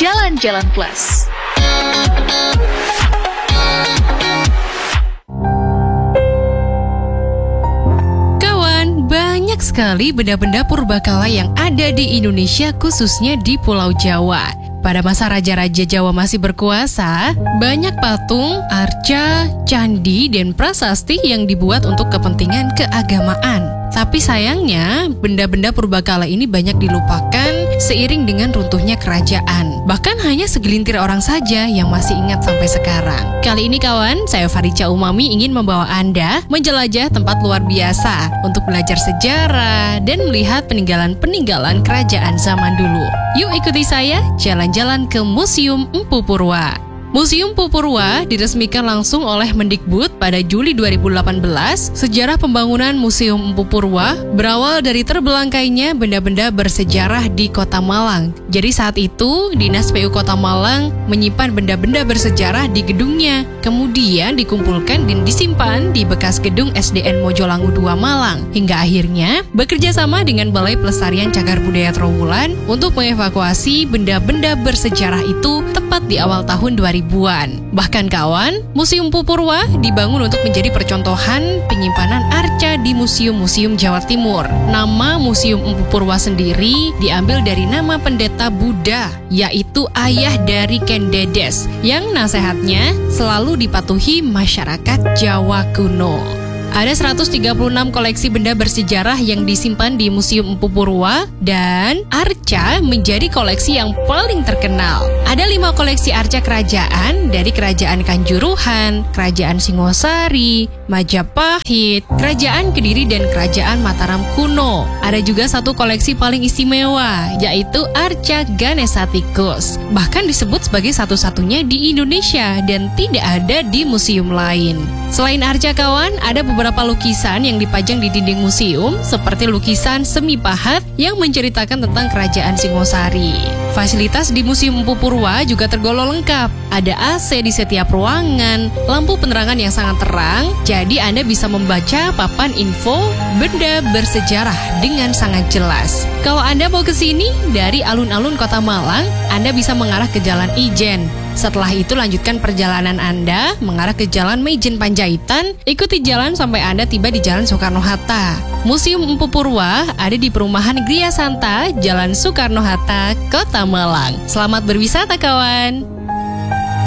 Jalan-Jalan Plus. Kawan, banyak sekali benda-benda purbakala yang ada di Indonesia, khususnya di Pulau Jawa. Pada masa raja-raja Jawa masih berkuasa, banyak patung, arca, candi, dan prasasti yang dibuat untuk kepentingan keagamaan. Tapi sayangnya, benda-benda purbakala ini banyak dilupakan seiring dengan runtuhnya kerajaan. Bahkan hanya segelintir orang saja yang masih ingat sampai sekarang. Kali ini kawan, saya Farica Umami ingin membawa Anda menjelajah tempat luar biasa untuk belajar sejarah dan melihat peninggalan-peninggalan kerajaan zaman dulu. Yuk ikuti saya jalan-jalan ke Museum Empu Purwa. Museum Empu Purwa diresmikan langsung oleh Mendikbud pada Juli 2018. Sejarah pembangunan Museum Empu Purwa berawal dari terbelangkainya benda-benda bersejarah di Kota Malang. Jadi saat itu, Dinas PU Kota Malang menyimpan benda-benda bersejarah di gedungnya, kemudian dikumpulkan dan disimpan di bekas gedung SDN Mojolangu 2 Malang. Hingga akhirnya bekerja sama dengan Balai Pelestarian Cagar Budaya Trowulan untuk mengevakuasi benda-benda bersejarah itu tepat di awal tahun 2000-an. Bahkan kawan, Museum Empu Purwa dibangun untuk menjadi percontohan penyimpanan arca di museum-museum Jawa Timur. Nama Museum Empu Purwa sendiri diambil dari nama pendeta Buddha, yaitu ayah dari Ken Dedes, yang nasihatnya selalu dipatuhi masyarakat Jawa kuno. Ada 136 koleksi benda bersejarah yang disimpan di Museum Empu Purwa, dan arca menjadi koleksi yang paling terkenal. Ada 5 koleksi arca kerajaan dari Kerajaan Kanjuruhan, Kerajaan Singosari, Majapahit, Kerajaan Kediri, dan Kerajaan Mataram kuno. Ada juga 1 koleksi paling istimewa, yaitu arca Ganesha Tikus. Bahkan disebut sebagai satu-satunya di Indonesia dan tidak ada di museum lain. Selain arca kawan, ada beberapa lukisan yang dipajang di dinding museum, seperti lukisan semi pahat yang menceritakan tentang Kerajaan Singosari. Fasilitas di Museum Empu Purwa juga tergolong lengkap. Ada AC di setiap ruangan, lampu penerangan yang sangat terang, jadi Anda bisa membaca papan info benda bersejarah dengan sangat jelas. Kalau Anda mau ke sini dari alun-alun Kota Malang, Anda bisa mengarah ke Jalan Ijen. Setelah itu lanjutkan perjalanan Anda mengarah ke Jalan Maijen Panjaitan, ikuti jalan sampai Anda tiba di Jalan Soekarno-Hatta. Museum Empu Purwa ada di perumahan Gria Santa, Jalan Soekarno-Hatta, Kota Malang. Selamat berwisata kawan!